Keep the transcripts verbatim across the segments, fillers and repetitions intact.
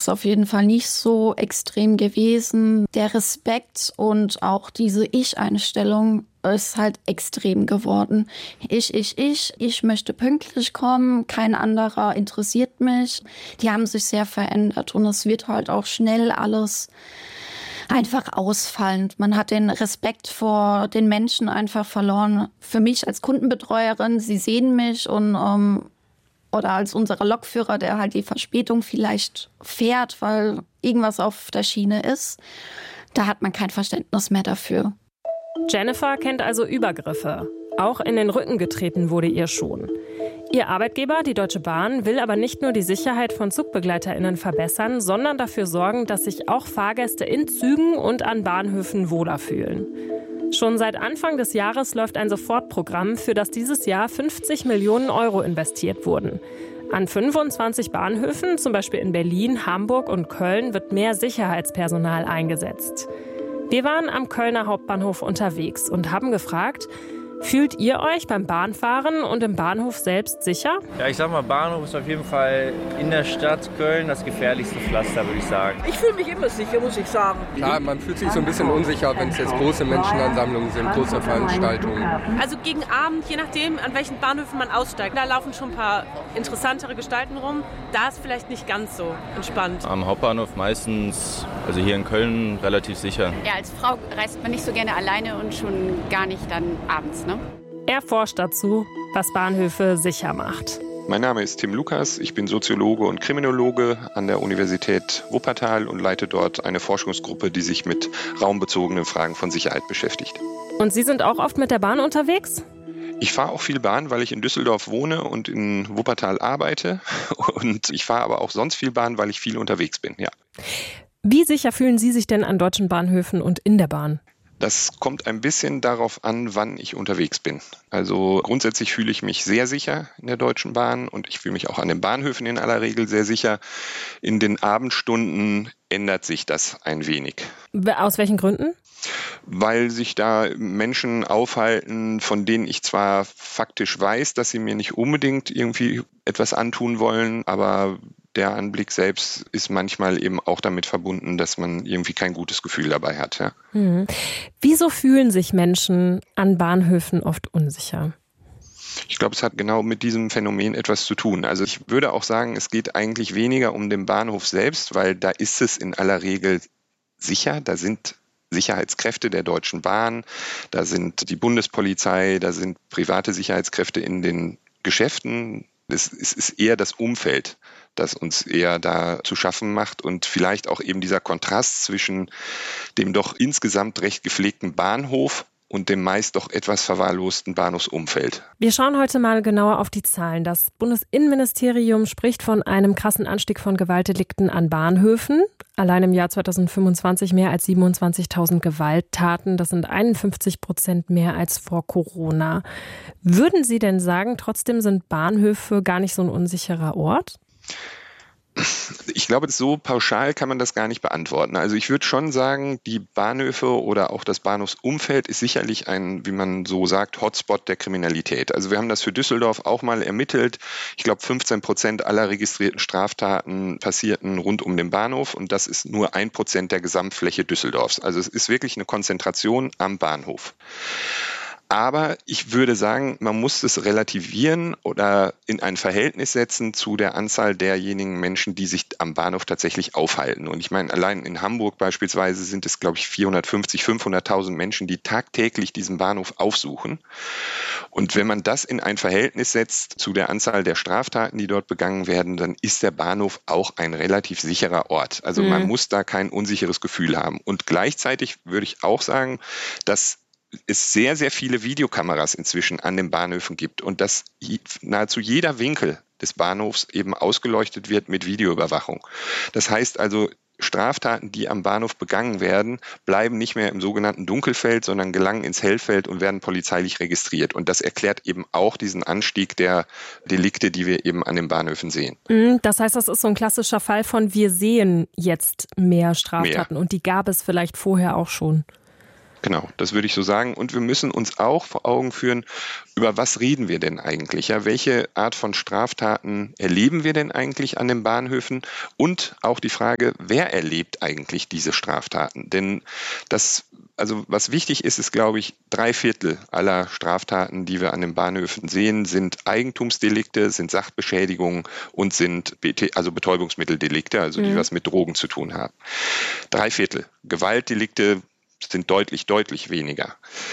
ist auf jeden Fall nicht so extrem gewesen. Der Respekt und auch diese Ich-Einstellung ist halt extrem geworden. Ich, ich, ich, ich möchte pünktlich kommen, kein anderer interessiert mich. Die haben sich sehr verändert und es wird halt auch schnell alles einfach ausfallend. Man hat den Respekt vor den Menschen einfach verloren. Für mich als Kundenbetreuerin, sie sehen mich und ähm, oder als unser Lokführer, der halt die Verspätung vielleicht fährt, weil irgendwas auf der Schiene ist, da hat man kein Verständnis mehr dafür. Jennifer kennt also Übergriffe. Auch in den Rücken getreten wurde ihr schon. Ihr Arbeitgeber, die Deutsche Bahn, will aber nicht nur die Sicherheit von ZugbegleiterInnen verbessern, sondern dafür sorgen, dass sich auch Fahrgäste in Zügen und an Bahnhöfen wohler fühlen. Schon seit Anfang des Jahres läuft ein Sofortprogramm, für das dieses Jahr fünfzig Millionen Euro investiert wurden. An fünfundzwanzig Bahnhöfen, zum Beispiel in Berlin, Hamburg und Köln, wird mehr Sicherheitspersonal eingesetzt. Wir waren am Kölner Hauptbahnhof unterwegs und haben gefragt, fühlt ihr euch beim Bahnfahren und im Bahnhof selbst sicher? Ja, ich sag mal, Bahnhof ist auf jeden Fall in der Stadt Köln das gefährlichste Pflaster, würde ich sagen. Ich fühle mich immer sicher, muss ich sagen. Klar, man fühlt sich so ein bisschen unsicher, wenn es jetzt große Menschenansammlungen sind, große Veranstaltungen. Also gegen Abend, je nachdem, an welchen Bahnhöfen man aussteigt, da laufen schon ein paar interessantere Gestalten rum. Da ist vielleicht nicht ganz so entspannt. Am Hauptbahnhof meistens, also hier in Köln, relativ sicher. Ja, als Frau reist man nicht so gerne alleine und schon gar nicht dann abends. Ne? Er forscht dazu, was Bahnhöfe sicher macht. Mein Name ist Tim Lukas, ich bin Soziologe und Kriminologe an der Universität Wuppertal und leite dort eine Forschungsgruppe, die sich mit raumbezogenen Fragen von Sicherheit beschäftigt. Und Sie sind auch oft mit der Bahn unterwegs? Ich fahre auch viel Bahn, weil ich in Düsseldorf wohne und in Wuppertal arbeite. Und ich fahre aber auch sonst viel Bahn, weil ich viel unterwegs bin, ja. Wie sicher fühlen Sie sich denn an deutschen Bahnhöfen und in der Bahn? Das kommt ein bisschen darauf an, wann ich unterwegs bin. Also grundsätzlich fühle ich mich sehr sicher in der Deutschen Bahn und ich fühle mich auch an den Bahnhöfen in aller Regel sehr sicher. In den Abendstunden ändert sich das ein wenig. Aus welchen Gründen? Weil sich da Menschen aufhalten, von denen ich zwar faktisch weiß, dass sie mir nicht unbedingt irgendwie etwas antun wollen, aber der Anblick selbst ist manchmal eben auch damit verbunden, dass man irgendwie kein gutes Gefühl dabei hat. Ja. Mhm. Wieso fühlen sich Menschen an Bahnhöfen oft unsicher? Ich glaube, es hat genau mit diesem Phänomen etwas zu tun. Also ich würde auch sagen, es geht eigentlich weniger um den Bahnhof selbst, weil da ist es in aller Regel sicher. Da sind Sicherheitskräfte der Deutschen Bahn, da sind die Bundespolizei, da sind private Sicherheitskräfte in den Geschäften. Es ist eher das Umfeld, das uns eher da zu schaffen macht und vielleicht auch eben dieser Kontrast zwischen dem doch insgesamt recht gepflegten Bahnhof und dem meist doch etwas verwahrlosten Bahnhofsumfeld. Wir schauen heute mal genauer auf die Zahlen. Das Bundesinnenministerium spricht von einem krassen Anstieg von Gewaltdelikten an Bahnhöfen. Allein im Jahr zweitausendfünfundzwanzig mehr als siebenundzwanzigtausend Gewalttaten. Das sind einundfünfzig Prozent mehr als vor Corona. Würden Sie denn sagen, trotzdem sind Bahnhöfe gar nicht so ein unsicherer Ort? Ich glaube, so pauschal kann man das gar nicht beantworten. Also ich würde schon sagen, die Bahnhöfe oder auch das Bahnhofsumfeld ist sicherlich ein, wie man so sagt, Hotspot der Kriminalität. Also wir haben das für Düsseldorf auch mal ermittelt. Ich glaube, fünfzehn Prozent aller registrierten Straftaten passierten rund um den Bahnhof und das ist nur ein Prozent der Gesamtfläche Düsseldorfs. Also es ist wirklich eine Konzentration am Bahnhof. Aber ich würde sagen, man muss es relativieren oder in ein Verhältnis setzen zu der Anzahl derjenigen Menschen, die sich am Bahnhof tatsächlich aufhalten. Und ich meine, allein in Hamburg beispielsweise sind es, glaube ich, vierhundertfünfzig, fünfhunderttausend Menschen, die tagtäglich diesen Bahnhof aufsuchen. Und wenn man das in ein Verhältnis setzt zu der Anzahl der Straftaten, die dort begangen werden, dann ist der Bahnhof auch ein relativ sicherer Ort. Also mhm. man muss da kein unsicheres Gefühl haben. Und gleichzeitig würde ich auch sagen, dass es sehr, sehr viele Videokameras inzwischen an den Bahnhöfen gibt und dass nahezu jeder Winkel des Bahnhofs eben ausgeleuchtet wird mit Videoüberwachung. Das heißt also, Straftaten, die am Bahnhof begangen werden, bleiben nicht mehr im sogenannten Dunkelfeld, sondern gelangen ins Hellfeld und werden polizeilich registriert. Und das erklärt eben auch diesen Anstieg der Delikte, die wir eben an den Bahnhöfen sehen. Das heißt, das ist so ein klassischer Fall von wir sehen jetzt mehr Straftaten mehr. Und die gab es vielleicht vorher auch schon. Genau, das würde ich so sagen. Und wir müssen uns auch vor Augen führen, über was reden wir denn eigentlich? Ja, welche Art von Straftaten erleben wir denn eigentlich an den Bahnhöfen? Und auch die Frage, wer erlebt eigentlich diese Straftaten? Denn das, also was wichtig ist, ist, glaube ich, drei Viertel aller Straftaten, die wir an den Bahnhöfen sehen, sind Eigentumsdelikte, sind Sachbeschädigungen und sind B T, also Betäubungsmitteldelikte, also die mhm. was mit Drogen zu tun haben. Drei Viertel. Gewaltdelikte sind deutlich, deutlich weniger.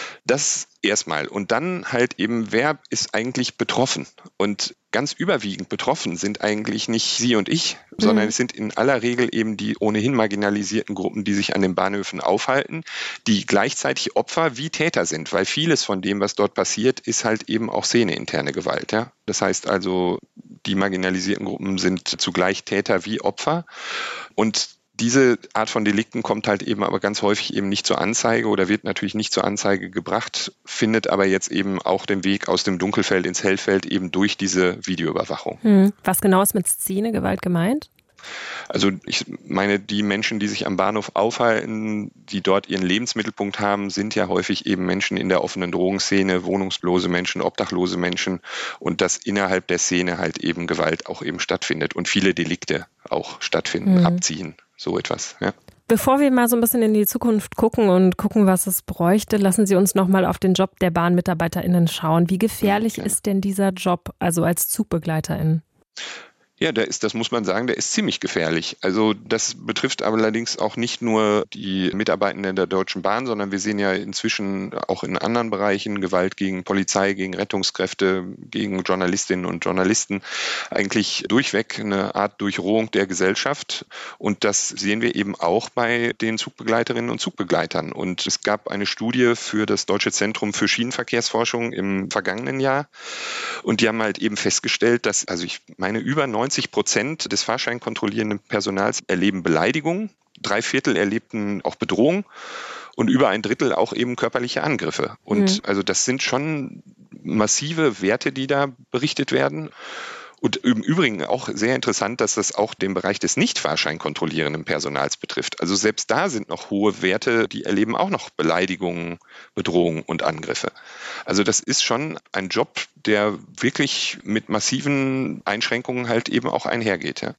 Das erstmal. Und dann halt eben, wer ist eigentlich betroffen? Und ganz überwiegend betroffen sind eigentlich nicht Sie und ich, mhm. sondern es sind in aller Regel eben die ohnehin marginalisierten Gruppen, die sich an den Bahnhöfen aufhalten, die gleichzeitig Opfer wie Täter sind, weil vieles von dem, was dort passiert, ist halt eben auch szeneinterne Gewalt. Ja? Das heißt also, die marginalisierten Gruppen sind zugleich Täter wie Opfer. Und diese Art von Delikten kommt halt eben aber ganz häufig eben nicht zur Anzeige oder wird natürlich nicht zur Anzeige gebracht, findet aber jetzt eben auch den Weg aus dem Dunkelfeld ins Hellfeld eben durch diese Videoüberwachung. Hm. Was genau ist mit Szenegewalt gemeint? Also ich meine, die Menschen, die sich am Bahnhof aufhalten, die dort ihren Lebensmittelpunkt haben, sind ja häufig eben Menschen in der offenen Drogenszene, wohnungslose Menschen, obdachlose Menschen und dass innerhalb der Szene halt eben Gewalt auch eben stattfindet und viele Delikte auch stattfinden, mhm. abziehen, so etwas, ja. Bevor wir mal so ein bisschen in die Zukunft gucken und gucken, was es bräuchte, lassen Sie uns noch mal auf den Job der BahnmitarbeiterInnen schauen. Wie gefährlich ja, ist denn dieser Job, also als ZugbegleiterInnen? Ja, der ist, das muss man sagen, der ist ziemlich gefährlich. Also das betrifft allerdings auch nicht nur die Mitarbeitenden der Deutschen Bahn, sondern wir sehen ja inzwischen auch in anderen Bereichen Gewalt gegen Polizei, gegen Rettungskräfte, gegen Journalistinnen und Journalisten. Eigentlich durchweg eine Art Durchrohung der Gesellschaft. Und das sehen wir eben auch bei den Zugbegleiterinnen und Zugbegleitern. Und es gab eine Studie für das Deutsche Zentrum für Schienenverkehrsforschung im vergangenen Jahr. Und die haben halt eben festgestellt, dass, also ich meine, über neunzig Prozent des fahrscheinkontrollierenden Personals erleben Beleidigungen, drei Viertel erlebten auch Bedrohung und über ein Drittel auch eben körperliche Angriffe. Und mhm. also das sind schon massive Werte, die da berichtet werden. Und im Übrigen auch sehr interessant, dass das auch den Bereich des nicht fahrscheinkontrollierenden Personals betrifft. Also selbst da sind noch hohe Werte, die erleben auch noch Beleidigungen, Bedrohungen und Angriffe. Also das ist schon ein Job, der wirklich mit massiven Einschränkungen halt eben auch einhergeht. Ja.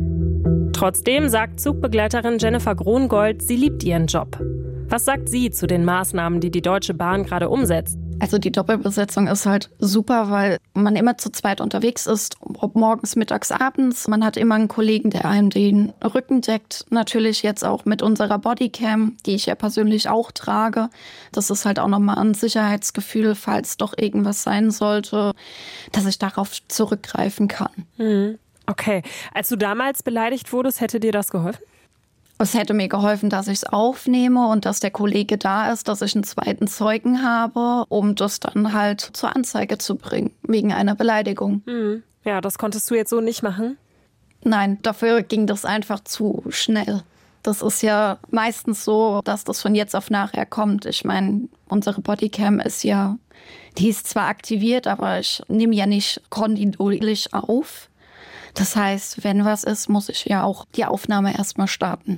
Trotzdem sagt Zugbegleiterin Jennifer Krongold, sie liebt ihren Job. Was sagt sie zu den Maßnahmen, die die Deutsche Bahn gerade umsetzt? Also die Doppelbesetzung ist halt super, weil man immer zu zweit unterwegs ist, ob morgens, mittags, abends. Man hat immer einen Kollegen, der einem den Rücken deckt. Natürlich jetzt auch mit unserer Bodycam, die ich ja persönlich auch trage. Das ist halt auch nochmal ein Sicherheitsgefühl, falls doch irgendwas sein sollte, dass ich darauf zurückgreifen kann. Mhm. Okay. Als du damals beleidigt wurdest, hätte dir das geholfen? Es hätte mir geholfen, dass ich es aufnehme und dass der Kollege da ist, dass ich einen zweiten Zeugen habe, um das dann halt zur Anzeige zu bringen, wegen einer Beleidigung. Hm. Ja, das konntest du jetzt so nicht machen? Nein, dafür ging das einfach zu schnell. Das ist ja meistens so, dass das von jetzt auf nachher kommt. Ich meine, unsere Bodycam ist ja, die ist zwar aktiviert, aber ich nehme ja nicht kontinuierlich auf. Das heißt, wenn was ist, muss ich ja auch die Aufnahme erstmal starten.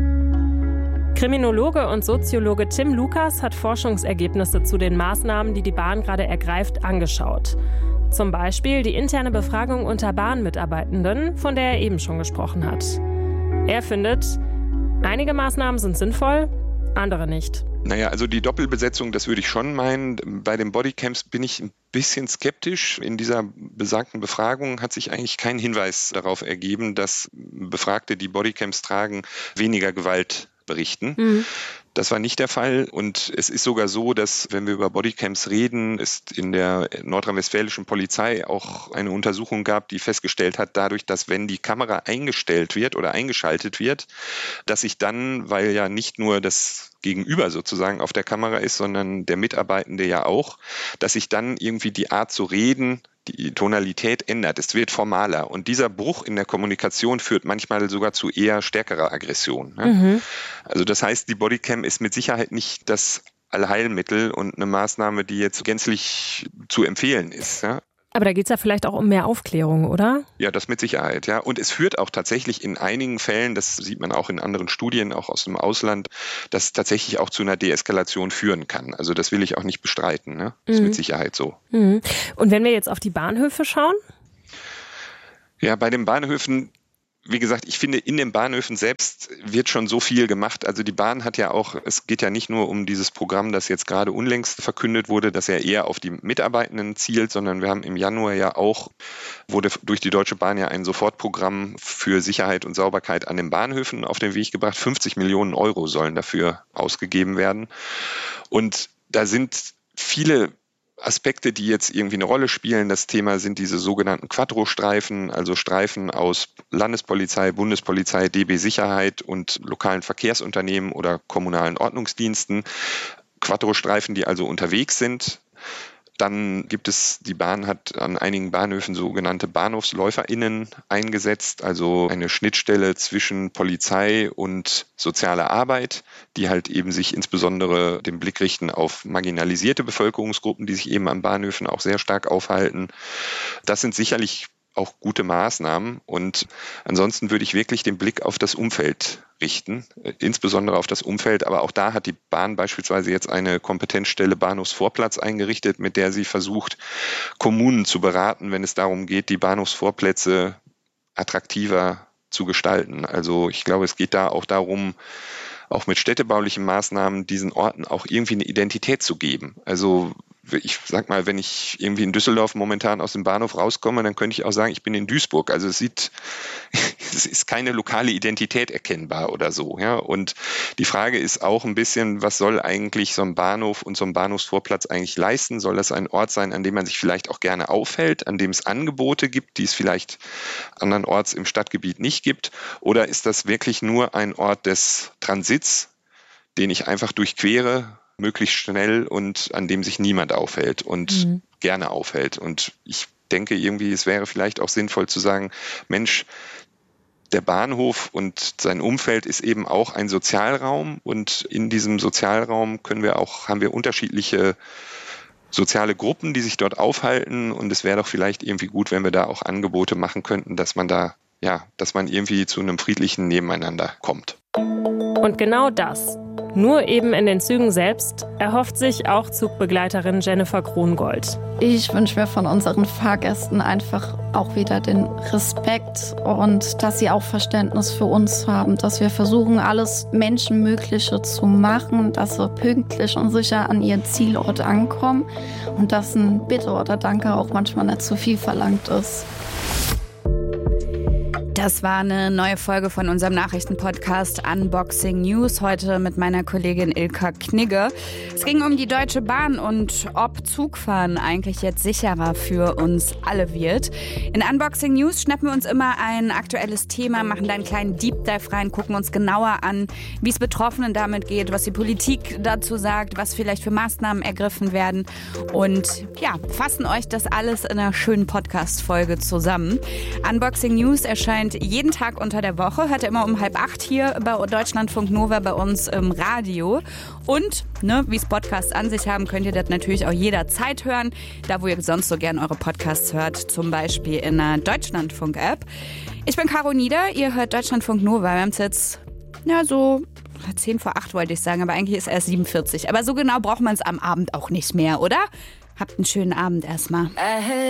Kriminologe und Soziologe Tim Lukas hat Forschungsergebnisse zu den Maßnahmen, die die Bahn gerade ergreift, angeschaut. Zum Beispiel die interne Befragung unter Bahnmitarbeitenden, von der er eben schon gesprochen hat. Er findet, einige Maßnahmen sind sinnvoll, andere nicht. Naja, also die Doppelbesetzung, das würde ich schon meinen. Bei den Bodycams bin ich ein bisschen skeptisch. In dieser besagten Befragung hat sich eigentlich kein Hinweis darauf ergeben, dass Befragte, die Bodycams tragen, weniger Gewalt berichten. Mhm. Das war nicht der Fall und es ist sogar so, dass, wenn wir über Bodycams reden, es in der nordrhein-westfälischen Polizei auch eine Untersuchung gab, die festgestellt hat, dadurch, dass wenn die Kamera eingestellt wird oder eingeschaltet wird, dass sich dann, weil ja nicht nur das Gegenüber sozusagen auf der Kamera ist, sondern der Mitarbeitende ja auch, dass sich dann irgendwie die Art zu reden, die Tonalität ändert. Es wird formaler. Und dieser Bruch in der Kommunikation führt manchmal sogar zu eher stärkerer Aggression. Ne? Mhm. Also das heißt, die Bodycam ist mit Sicherheit nicht das Allheilmittel und eine Maßnahme, die jetzt gänzlich zu empfehlen ist. Ja? Aber da geht es ja vielleicht auch um mehr Aufklärung, oder? Ja, das mit Sicherheit, ja. Und es führt auch tatsächlich in einigen Fällen, das sieht man auch in anderen Studien, auch aus dem Ausland, dass es tatsächlich auch zu einer Deeskalation führen kann. Also das will ich auch nicht bestreiten, ne? Das ist Mhm. mit Sicherheit so. Mhm. Und wenn wir jetzt auf die Bahnhöfe schauen? Ja, bei den Bahnhöfen, wie gesagt, ich finde, in den Bahnhöfen selbst wird schon so viel gemacht. Also die Bahn hat ja auch, es geht ja nicht nur um dieses Programm, das jetzt gerade unlängst verkündet wurde, das ja eher auf die Mitarbeitenden zielt, sondern wir haben im Januar ja auch, wurde durch die Deutsche Bahn ja ein Sofortprogramm für Sicherheit und Sauberkeit an den Bahnhöfen auf den Weg gebracht. fünfzig Millionen Euro sollen dafür ausgegeben werden. Und da sind viele Aspekte, die jetzt irgendwie eine Rolle spielen. Das Thema sind diese sogenannten Quattro-Streifen, also Streifen aus Landespolizei, Bundespolizei, D B Sicherheit und lokalen Verkehrsunternehmen oder kommunalen Ordnungsdiensten. Quattro-Streifen, die also unterwegs sind. Dann gibt es, die Bahn hat an einigen Bahnhöfen sogenannte BahnhofsläuferInnen eingesetzt, also eine Schnittstelle zwischen Polizei und sozialer Arbeit, die halt eben sich insbesondere den Blick richten auf marginalisierte Bevölkerungsgruppen, die sich eben an Bahnhöfen auch sehr stark aufhalten. Das sind sicherlich auch gute Maßnahmen. Und ansonsten würde ich wirklich den Blick auf das Umfeld richten, insbesondere auf das Umfeld. Aber auch da hat die Bahn beispielsweise jetzt eine Kompetenzstelle Bahnhofsvorplatz eingerichtet, mit der sie versucht, Kommunen zu beraten, wenn es darum geht, die Bahnhofsvorplätze attraktiver zu gestalten. Also ich glaube, es geht da auch darum, auch mit städtebaulichen Maßnahmen diesen Orten auch irgendwie eine Identität zu geben. Also ich sag mal, wenn ich irgendwie in Düsseldorf momentan aus dem Bahnhof rauskomme, dann könnte ich auch sagen, ich bin in Duisburg. Also es sieht, es ist keine lokale Identität erkennbar oder so, ja. Und die Frage ist auch ein bisschen, was soll eigentlich so ein Bahnhof und so ein Bahnhofsvorplatz eigentlich leisten? Soll das ein Ort sein, an dem man sich vielleicht auch gerne aufhält, an dem es Angebote gibt, die es vielleicht andernorts im Stadtgebiet nicht gibt? Oder ist das wirklich nur ein Ort des Transits, den ich einfach durchquere, möglichst schnell und an dem sich niemand aufhält und mhm. gerne aufhält. Und ich denke irgendwie, es wäre vielleicht auch sinnvoll zu sagen, Mensch, der Bahnhof und sein Umfeld ist eben auch ein Sozialraum und in diesem Sozialraum können wir auch, haben wir unterschiedliche soziale Gruppen, die sich dort aufhalten und es wäre doch vielleicht irgendwie gut, wenn wir da auch Angebote machen könnten, dass man da, ja, dass man irgendwie zu einem friedlichen Nebeneinander kommt. Und genau das, nur eben in den Zügen selbst, erhofft sich auch Zugbegleiterin Jennifer Krongold. Ich wünsche mir von unseren Fahrgästen einfach auch wieder den Respekt und dass sie auch Verständnis für uns haben, dass wir versuchen, alles Menschenmögliche zu machen, dass sie pünktlich und sicher an ihren Zielort ankommen und dass ein Bitte oder Danke auch manchmal nicht zu viel verlangt ist. Das war eine neue Folge von unserem Nachrichtenpodcast Unboxing News, heute mit meiner Kollegin Ilka Knigge. Es ging um die Deutsche Bahn und ob Zugfahren eigentlich jetzt sicherer für uns alle wird. In Unboxing News schnappen wir uns immer ein aktuelles Thema, machen da einen kleinen Deep Dive rein, gucken uns genauer an, wie es Betroffenen damit geht, was die Politik dazu sagt, was vielleicht für Maßnahmen ergriffen werden und ja, fassen euch das alles in einer schönen Podcast-Folge zusammen. Unboxing News erscheint jeden Tag unter der Woche, hört ihr immer um halb acht hier bei Deutschlandfunk Nova bei uns im Radio. Und, ne, wie es Podcasts an sich haben, könnt ihr das natürlich auch jederzeit hören, da wo ihr sonst so gern eure Podcasts hört, zum Beispiel in der Deutschlandfunk-App. Ich bin Caro Nieder, ihr hört Deutschlandfunk Nova. Wir haben es jetzt, ja, so zehn vor acht wollte ich sagen, aber eigentlich ist erst siebenundvierzig. Aber so genau braucht man es am Abend auch nicht mehr, oder? Habt einen schönen Abend erstmal.